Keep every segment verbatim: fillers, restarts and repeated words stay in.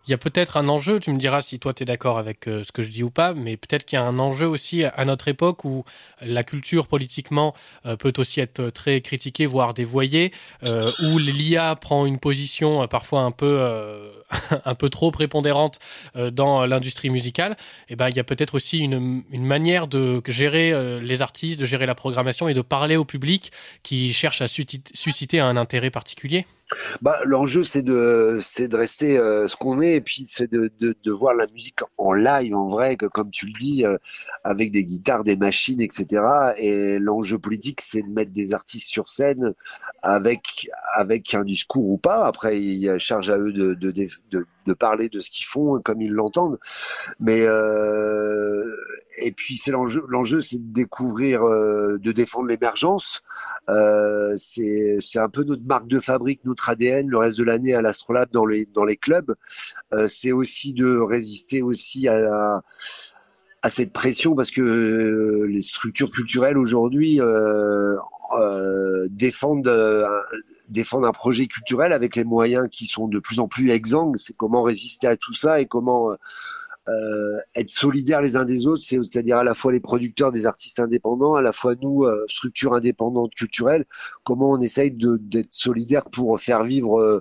Il y a peut-être un enjeu, tu me diras si toi tu es d'accord avec euh, ce que je dis ou pas, mais peut-être qu'il y a un enjeu aussi à notre époque où la culture politiquement euh, peut aussi être très critiquée, voire dévoyée, euh, où l'I A prend une position euh, parfois un peu, euh, un peu trop prépondérante euh, dans l'industrie musicale. Et ben, il y a peut-être aussi une, une manière de gérer euh, les artistes, de gérer la programmation et de parler au public qui cherche à susciter un intérêt particulier. Bah, l'enjeu, c'est de, c'est de rester euh, ce qu'on est, et puis c'est de, de, de voir la musique en live, en vrai, que, comme tu le dis, euh, avec des guitares, des machines, et cetera. Et l'enjeu politique, c'est de mettre des artistes sur scène avec avec un discours ou pas. Après, il y a charge à eux de de, de, de parler de ce qu'ils font comme ils l'entendent. Mais euh, et puis c'est l'enjeu, l'enjeu, c'est de découvrir, euh, de défendre l'émergence. Euh, c'est c'est un peu notre marque de fabrique, notre A D N, le reste de l'année à l'Astrolabe dans les dans les clubs. Euh, c'est aussi de résister aussi à la, à cette pression parce que euh, les structures culturelles aujourd'hui euh, euh, défendent euh, défendent un projet culturel avec les moyens qui sont de plus en plus exsangues. C'est comment résister à tout ça et comment euh, être solidaires les uns des autres, c'est, c'est-à-dire à la fois les producteurs des artistes indépendants, à la fois nous, euh, structures indépendantes culturelles, comment on essaye de, d'être solidaires pour faire vivre euh,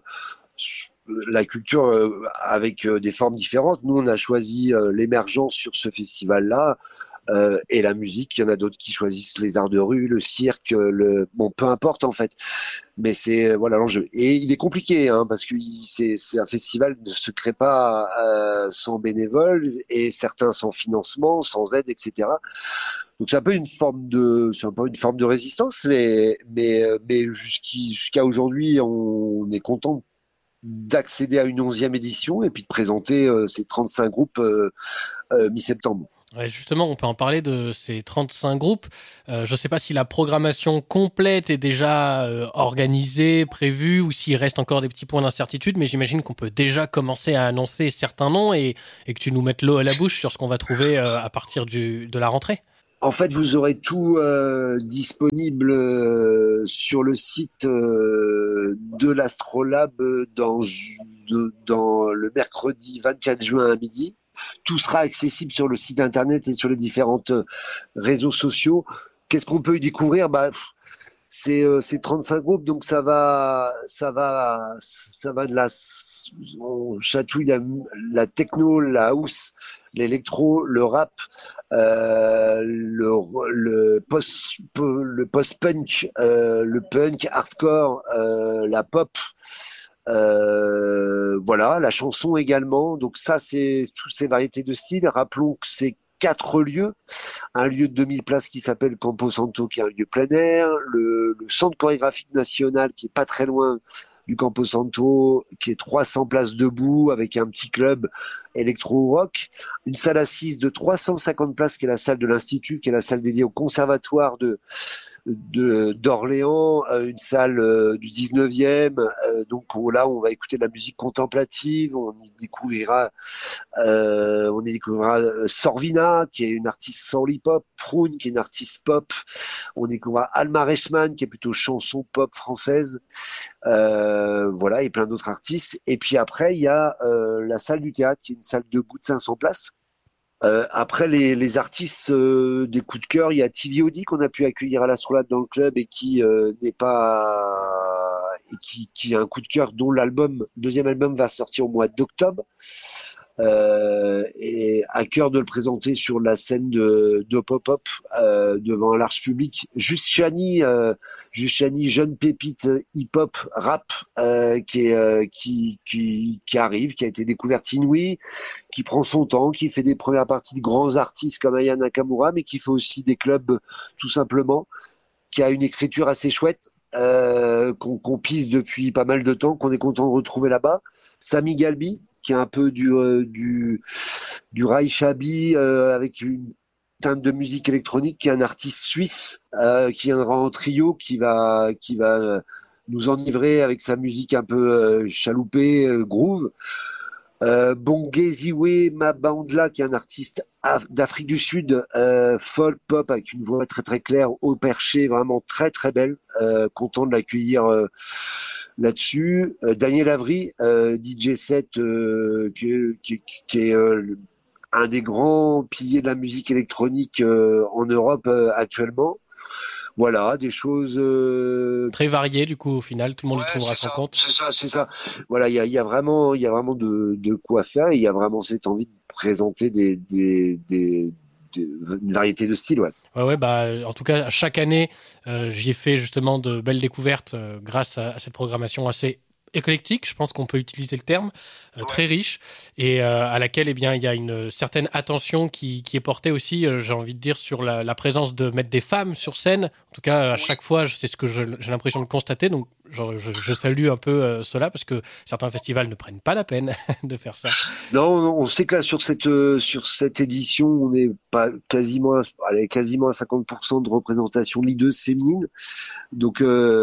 la culture euh, avec euh, des formes différentes. Nous, on a choisi euh, l'émergence sur ce festival-là. Euh, et la musique, il y en a d'autres qui choisissent les arts de rue, le cirque, le bon, peu importe en fait. Mais c'est euh, voilà l'enjeu. Et il est compliqué hein, parce que il- c'est c'est un festival ne se crée pas euh, sans bénévoles et certains sans financement, sans aide, et cetera. Donc c'est un peu une forme de c'est un peu une forme de résistance, mais mais euh, mais jusqu'i- jusqu'à aujourd'hui, on, on est content d'accéder à une onzième édition et puis de présenter euh, ces trente-cinq groupes euh, euh, mi-septembre. Ouais, justement, on peut en parler de ces trente-cinq groupes. Euh, je ne sais pas si la programmation complète est déjà euh, organisée, prévue, ou s'il reste encore des petits points d'incertitude, mais j'imagine qu'on peut déjà commencer à annoncer certains noms et, et que tu nous mettes l'eau à la bouche sur ce qu'on va trouver euh, à partir du, de la rentrée. En fait, vous aurez tout euh, disponible euh, sur le site euh, de l'Astrolabe dans, de- dans le mercredi vingt-quatre juin à midi. Tout sera accessible sur le site internet et sur les différents réseaux sociaux. Qu'est-ce qu'on peut y découvrir? Bah, c'est euh, c'est trente-cinq groupes, donc ça va, ça va, ça va de la, on chatouille la, la techno, la house, l'électro, le rap, euh, le, le post, le post-punk, euh, le punk, hardcore, euh, la pop. Euh, voilà, la chanson également. Donc ça, c'est toutes ces variétés de styles. Rappelons que c'est quatre lieux, un lieu de deux mille places qui s'appelle Campo Santo, qui est un lieu plein air, le, le centre chorégraphique national qui est pas très loin du Campo Santo, qui est trois cents places debout avec un petit club électro-rock, une salle assise de trois cent cinquante places qui est la salle de l'Institut, qui est la salle dédiée au conservatoire de de d'Orléans, euh, une salle euh, du dix-neuvième, euh, donc où, là on va écouter de la musique contemplative, on y découvrira euh, on y découvrira euh, Sorvina, qui est une artiste soul hip-hop, Prune, qui est une artiste pop. On découvrira Alma Reichmann, qui est plutôt chanson pop française. Euh, voilà, et plein d'autres artistes. Et puis après, il y a euh, la salle du théâtre, qui est une salle debout de cinq cents places. Euh, après les, les artistes euh, des coups de cœur, il y a T V O D qu'on a pu accueillir à l'Astrolabe dans le club et qui euh, n'est pas et qui, qui a un coup de cœur dont l'album, le deuxième album va sortir au mois d'octobre. Euh, et à cœur de le présenter sur la scène de, de pop-up euh, devant un large public. Juste Chani, euh, Juste Chani, jeune pépite hip-hop rap euh, qui, est, euh, qui, qui qui arrive, qui a été découverte inouïe, qui prend son temps, qui fait des premières parties de grands artistes comme Aya Nakamura, mais qui fait aussi des clubs tout simplement, qui a une écriture assez chouette. Euh, qu'on qu'on pisse depuis pas mal de temps, qu'on est content de retrouver là-bas. Sami Galbi, qui est un peu du euh, du du Rai Shabi euh, avec une teinte de musique électronique, qui est un artiste suisse euh, qui viendra en trio, qui va qui va euh, nous enivrer avec sa musique un peu euh, chaloupée, euh, groove. Euh, Bongeziwe Mabandla, qui est un artiste af- d'Afrique du Sud, euh, folk pop avec une voix très très claire, haut perché, vraiment très très belle. Euh, content de l'accueillir euh, là-dessus. Euh, Daniel Avery, euh, D J set, euh, qui, qui, qui est euh, un des grands piliers de la musique électronique euh, en Europe euh, actuellement. Voilà, des choses euh... très variées du coup au final, tout le monde ouais, y trouvera son ça, compte. C'est ça, c'est ça. Voilà, il y a, y a vraiment, il y a vraiment de, de quoi faire. Il y a vraiment cette envie de présenter des, des, des, des une variété de styles, ouais. Ouais, ouais, bah, en tout cas, chaque année, euh, j'y ai fait justement de belles découvertes euh, grâce à, à cette programmation assez éclectique, je pense qu'on peut utiliser le terme, euh, ouais. très riche, et euh, à laquelle eh bien, il y a une certaine attention qui, qui est portée aussi, euh, j'ai envie de dire, sur la, la présence de mettre des femmes sur scène. En tout cas, à chaque fois, c'est ce que je, j'ai l'impression de constater, donc genre, je, je salue un peu euh, cela, parce que certains festivals ne prennent pas la peine de faire ça. Non, on sait que là, sur cette, euh, sur cette édition, on est pas quasiment, allez, quasiment à cinquante pour cent de représentation de leaders féminines, donc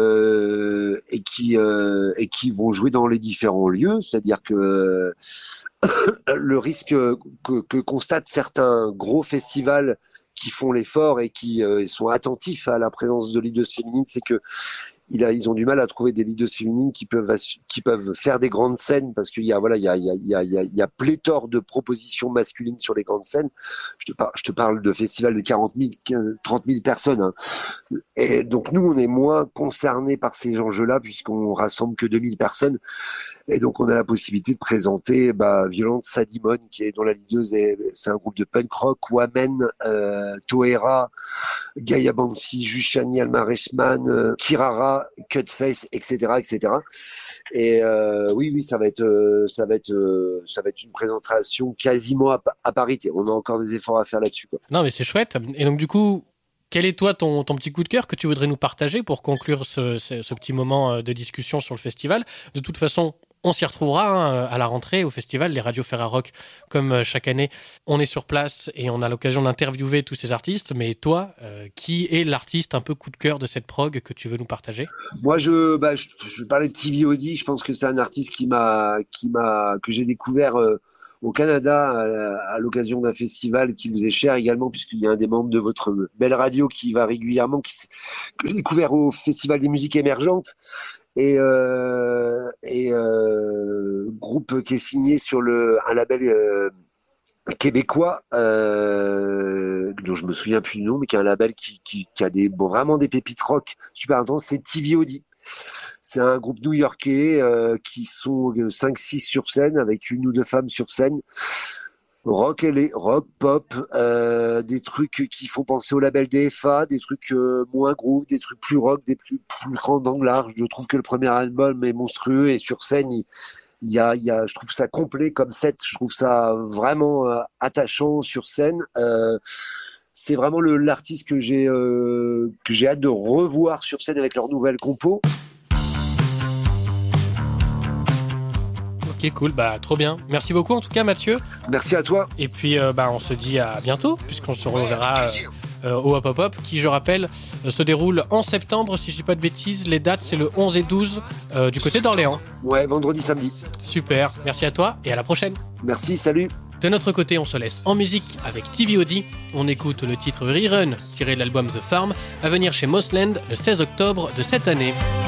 euh, et qui euh, et qui vont jouer dans les différents lieux, c'est-à-dire que le risque que, que constatent certains gros festivals qui font l'effort et qui euh, sont attentifs à la présence de leaders féminines, c'est que il a, ils ont du mal à trouver des leaders féminines qui peuvent qui peuvent faire des grandes scènes, parce qu'il y a voilà il y a il y a il y a il y a, il y a pléthore de propositions masculines sur les grandes scènes. Je te parle je te parle de festivals de quarante mille, trente mille personnes, hein. Et donc nous on est moins concernés par ces enjeux-là puisqu'on rassemble que deux mille personnes, et donc on a la possibilité de présenter bah, Violente Sadimon, qui est dont la leaduse est, c'est un groupe de punk rock, Wamen, euh, Toera, Gaia Bansi, Jushani Almareshman, euh, Kirara, Cutface, et cetera, et cetera. Et euh, oui, oui, ça va être, euh, ça va être, euh, ça va être une présentation quasiment à, à parité. On a encore des efforts à faire là-dessus, quoi. Non, mais c'est chouette. Et donc du coup, quel est toi ton, ton petit coup de cœur que tu voudrais nous partager pour conclure ce, ce, ce petit moment de discussion sur le festival? De toute façon, on s'y retrouvera hein, à la rentrée au festival, les radios Ferrarock, comme chaque année. On est sur place et on a l'occasion d'interviewer tous ces artistes. Mais toi, euh, qui est l'artiste un peu coup de cœur de cette prog que tu veux nous partager? Moi, je, bah, je, je vais parler de T V O D. Je pense que c'est un artiste qui m'a, qui m'a, que j'ai découvert euh, au Canada à, à l'occasion d'un festival qui vous est cher également, puisqu'il y a un des membres de votre belle radio qui va régulièrement, qui, que j'ai découvert au Festival des musiques émergentes. Et, euh, et euh, groupe qui est signé sur le un label euh, québécois euh, dont je me souviens plus du nom, mais qui a un label qui, qui, qui a des bon, vraiment des pépites rock super intenses, c'est T V O D. C'est un groupe new-yorkais euh, qui sont cinq six sur scène, avec une ou deux femmes sur scène. Rock, elle est rock, pop, euh, des trucs qui font penser au label D F A, des trucs euh, moins groove, des trucs plus rock, des plus, plus grands angles. Je trouve que le premier album est monstrueux, et sur scène, il, il y a, il y a, je trouve ça complet comme set. Je trouve ça vraiment euh, attachant sur scène. Euh, c'est vraiment le, l'artiste que j'ai, euh, que j'ai hâte de revoir sur scène avec leur nouvelle compo. Ok, cool, bah trop bien. Merci beaucoup en tout cas, Mathieu. Merci à toi. Et puis euh, bah on se dit à bientôt, puisqu'on se reverra euh, euh, au Hop Hop Hop, qui je rappelle euh, se déroule en septembre, si je dis pas de bêtises. Les dates c'est le onze et douze euh, du côté d'Orléans. Ouais, vendredi, samedi. Super, merci à toi et à la prochaine. Merci, salut. De notre côté, on se laisse en musique avec T V O D. On écoute le titre Rerun, tiré de l'album The Farm, à venir chez Mossland le seize octobre de cette année.